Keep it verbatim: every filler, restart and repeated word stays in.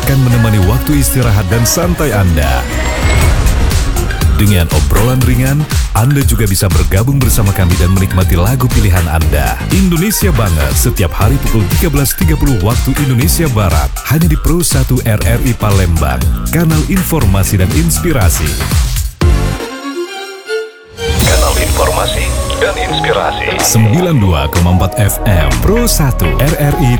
akan menemani waktu istirahat dan santai Anda. Dengan obrolan ringan, Anda juga bisa bergabung bersama kami dan menikmati lagu pilihan Anda. Indonesia Banget setiap hari pukul tiga belas tiga puluh waktu Indonesia Barat. Hanya di Pro satu R R I Palembang, kanal informasi dan inspirasi. Kanal informasi dan inspirasi. sembilan puluh dua koma empat F M Pro satu R R I